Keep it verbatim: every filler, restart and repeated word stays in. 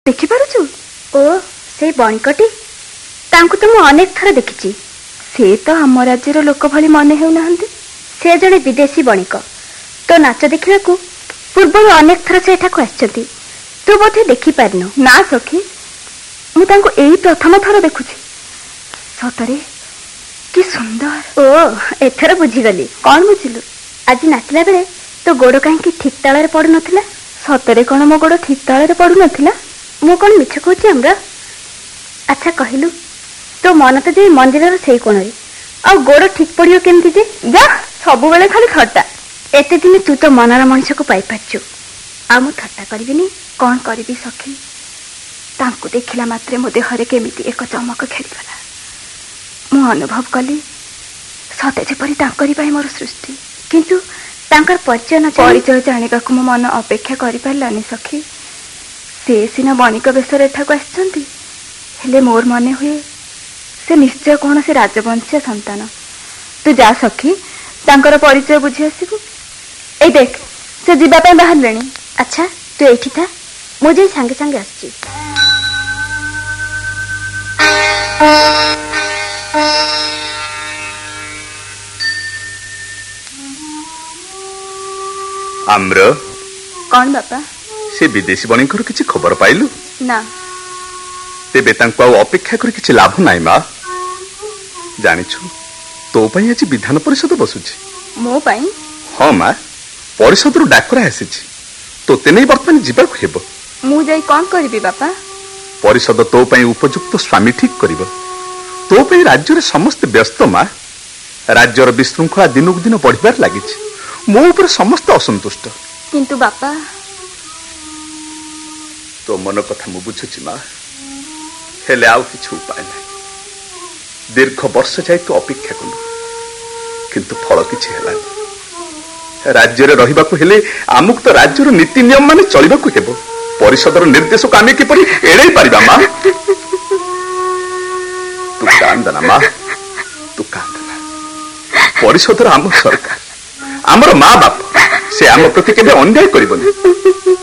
देखिपारुछु ओ से बणिकटी तांकु तो मु अनेक थर देखिछि। से तो आम राज्यर लोक भली मने हेउ नाहंती। से जड़े विदेशी बणिक। तो नाच देखा पूर्व अनेक थर से एठाकु आछंती। तू बोधे देखि पारिनु ना सखी? मु तांकु एई प्रथम थर देखुछि। सतरे कि सुंदर। ओ एथर बुझीगली। कौन बुझिलु? आज नाचला बेले तो गोड़ कहीं ठीक ताल पड़ू नथिला? सतरे कौन मो गोड़ ठीक ताल पड़ू नथिला? मु कौन मिछ कहूछि हमरा? अच्छा कहलु तो मन तो जे मंदिर से कोण रे आ गोड़ ठीक पड़ियो केमती जे? जा सब बेले खाली थट्टा। एते दिन तू तो मनर मनुष्य को पाई पाछु। आ मु थट्टा करबिनी कौन करबी सखी? तांकु देखिला मात्रे मो देहरे केमिति एक चमक खेलीगला। मु अनुभव कली सते जेपरि तांकरी पाई मोर सृष्टि। किंतु तांकर परिचय न परिचय जानिबाकु मो मन अपेक्षा करि पारलानी सखी। से सिना बणिक बेसरे एठाकु आछंती हेले मोर मने हुए से निश्चय कौन से राजवंशीय संतान। तू जा सखी तांकर परिचय बुझी आसिबु। ए देख से जीवा पे बाहर लेनी। अच्छा तू एठी था मुझे संगे संगे आछि। आम्र कौन बापा? से विदेशी बणिकर किछि खबर पाइलु ना? तेबे तांको अपेक्षा कर किछि लाभ नाइ मा। जानिछु तो पई आज विधान परिषद बसुछि। मो पई? हां मा परिषद रु डाकरा आसीछि। तो तेनै वर्तमान जीवाक हेबो। मु जाई कोन करबी बापा? परिषद तो पई उपयुक्त स्वामी ठीक करिवो। तो पई राज्य रे समस्त व्यस्त मा। राज्यर विशृंखला दिनक दिन बढ़िबार लागिछि। मो ऊपर समस्त असंतुष्ट। किंतु बापा तो मन कथा मु बुझुछि मा। हेले आउ किछु उपाय नै। दीर्घ वर्ष जाय तो अपेक्षा कलु किंतु फल किछि हेलानी। राज्य रे रहिबाकु हेले आमुक तो राज्यर नीति नियम माने चलिबाकु हेबो। परिषदर निर्देश को आमे किपरि एड़ै पारिबा मा? तू कांदना मा, तू कांदना। परिषदर आम सरकार आमर माँ बाप से आम प्रति केबे अन्याय करिबनी।